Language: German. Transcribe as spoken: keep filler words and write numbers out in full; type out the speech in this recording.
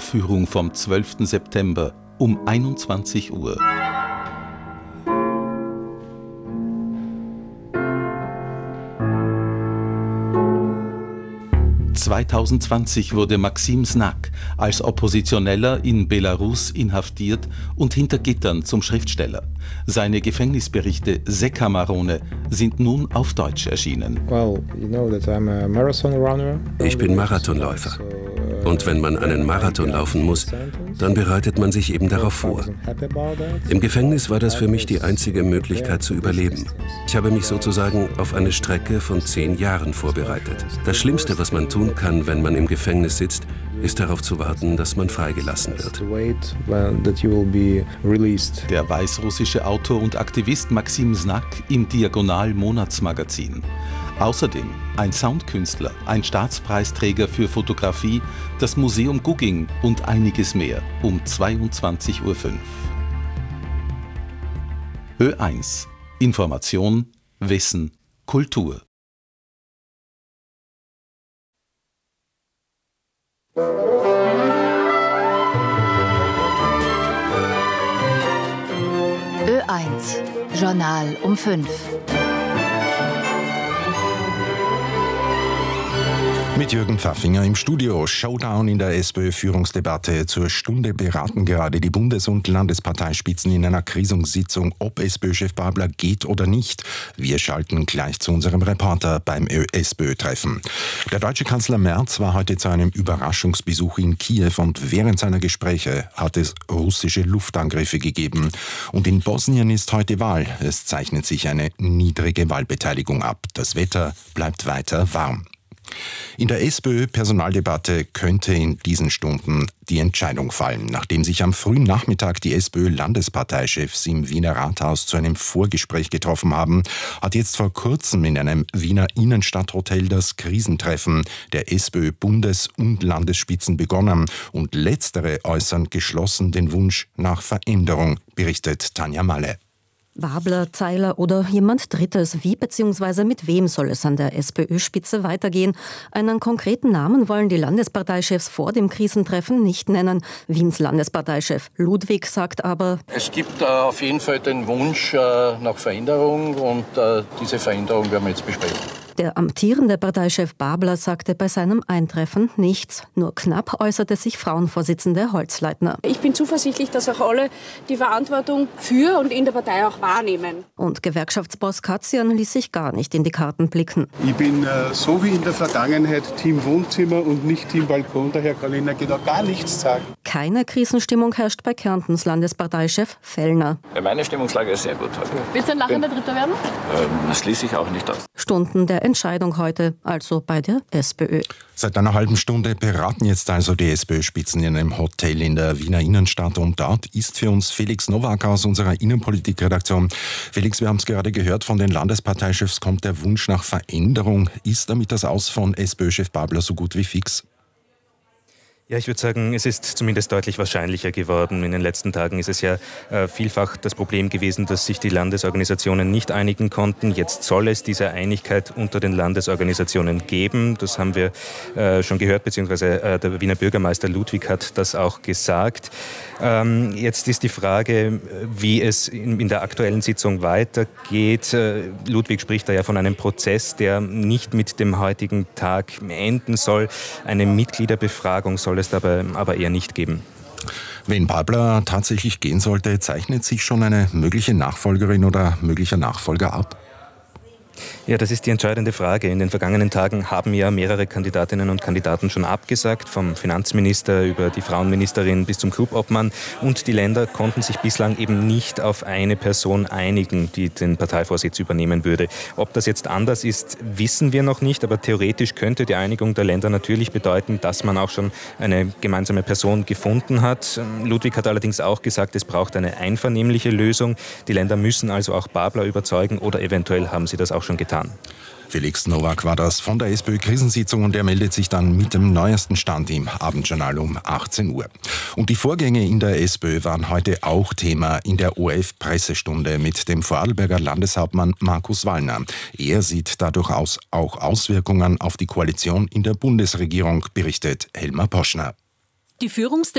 Aufführung vom zwölften September um einundzwanzig Uhr. zweitausendzwanzig wurde Maxim Znak als Oppositioneller in Belarus inhaftiert und hinter Gittern zum Schriftsteller. Seine Gefängnisberichte Säckamarone sind nun auf Deutsch erschienen. Ich bin Marathonläufer. Und wenn man einen Marathon laufen muss, dann bereitet man sich eben darauf vor. Im Gefängnis war das für mich die einzige Möglichkeit zu überleben. Ich habe mich sozusagen auf eine Strecke von zehn Jahren vorbereitet. Das Schlimmste, was man tun kann, wenn man im Gefängnis sitzt, ist darauf zu warten, dass man freigelassen wird. Der weißrussische Autor und Aktivist Maxim Znak im Diagonal-Monatsmagazin. Außerdem ein Soundkünstler, ein Staatspreisträger für Fotografie, das Museum Guging und einiges mehr um zweiundzwanzig Uhr fünf. Ö eins. Information, Wissen, Kultur. Ö eins. Journal um fünf. Mit Jürgen Pfaffinger im Studio. Showdown in der SPÖ-Führungsdebatte. Zur Stunde beraten gerade die Bundes- und Landesparteispitzen in einer Krisungssitzung, ob SPÖ-Chef Babler geht oder nicht. Wir schalten gleich zu unserem Reporter beim SPÖ-Treffen. Der deutsche Kanzler Merz war heute zu einem Überraschungsbesuch in Kiew und während seiner Gespräche hat es russische Luftangriffe gegeben. Und in Bosnien ist heute Wahl. Es zeichnet sich eine niedrige Wahlbeteiligung ab. Das Wetter bleibt weiter warm. In der SPÖ-Personaldebatte könnte in diesen Stunden die Entscheidung fallen. Nachdem sich am frühen Nachmittag die SPÖ-Landesparteichefs im Wiener Rathaus zu einem Vorgespräch getroffen haben, hat jetzt vor kurzem in einem Wiener Innenstadthotel das Krisentreffen der SPÖ-Bundes- und Landesspitzen begonnen. Und letztere äußern geschlossen den Wunsch nach Veränderung, berichtet Tanja Malle. Babler, Zeiler oder jemand Drittes. Wie bzw. mit wem soll es an der SPÖ-Spitze weitergehen? Einen konkreten Namen wollen die Landesparteichefs vor dem Krisentreffen nicht nennen. Wiens Landesparteichef Ludwig sagt aber: Es gibt äh, auf jeden Fall den Wunsch äh, nach Veränderung und äh, diese Veränderung werden wir jetzt besprechen. Der amtierende Parteichef Babler sagte bei seinem Eintreffen nichts. Nur knapp äußerte sich Frauenvorsitzende Holzleitner. Ich bin zuversichtlich, dass auch alle die Verantwortung für und in der Partei auch wahrnehmen. Und Gewerkschaftsboss Katzian ließ sich gar nicht in die Karten blicken. Ich bin äh, so wie in der Vergangenheit Team Wohnzimmer und nicht Team Balkon. Daher kann ich Ihnen genau gar nichts sagen. Keine Krisenstimmung herrscht bei Kärntens Landesparteichef Fellner. Ja, meine Stimmungslage ist sehr gut heute. Wird es ein lachender Dritter werden? Ähm, das schließe ich auch nicht aus. Stunden der Entscheidung heute, also bei der SPÖ. Seit einer halben Stunde beraten jetzt also die SPÖ-Spitzen in einem Hotel in der Wiener Innenstadt und dort ist für uns Felix Nowak aus unserer Innenpolitikredaktion. Felix, wir haben es gerade gehört, von den Landesparteichefs kommt der Wunsch nach Veränderung. Ist damit das Aus von SPÖ-Chef Babler so gut wie fix? Ja, ich würde sagen, es ist zumindest deutlich wahrscheinlicher geworden. In den letzten Tagen ist es ja äh, vielfach das Problem gewesen, dass sich die Landesorganisationen nicht einigen konnten. Jetzt soll es diese Einigkeit unter den Landesorganisationen geben. Das haben wir äh, schon gehört, beziehungsweise äh, der Wiener Bürgermeister Ludwig hat das auch gesagt. Ähm, jetzt ist die Frage, wie es in, in der aktuellen Sitzung weitergeht. Äh, Ludwig spricht da ja von einem Prozess, der nicht mit dem heutigen Tag enden soll. Eine Mitgliederbefragung soll es dabei aber eher nicht geben. Wenn Babler tatsächlich gehen sollte, zeichnet sich schon eine mögliche Nachfolgerin oder möglicher Nachfolger ab? Ja, das ist die entscheidende Frage. In den vergangenen Tagen haben ja mehrere Kandidatinnen und Kandidaten schon abgesagt, vom Finanzminister über die Frauenministerin bis zum Clubobmann. Und die Länder konnten sich bislang eben nicht auf eine Person einigen, die den Parteivorsitz übernehmen würde. Ob das jetzt anders ist, wissen wir noch nicht. Aber theoretisch könnte die Einigung der Länder natürlich bedeuten, dass man auch schon eine gemeinsame Person gefunden hat. Ludwig hat allerdings auch gesagt, es braucht eine einvernehmliche Lösung. Die Länder müssen also auch Babler überzeugen oder eventuell haben sie das auch schon getan. Felix Nowak war das von der SPÖ-Krisensitzung und er meldet sich dann mit dem neuesten Stand im Abendjournal um achtzehn Uhr. Und die Vorgänge in der SPÖ waren heute auch Thema in der O R F-Pressestunde mit dem Vorarlberger Landeshauptmann Markus Wallner. Er sieht dadurch aus, auch Auswirkungen auf die Koalition in der Bundesregierung, berichtet Helma Poschner. Die Führungs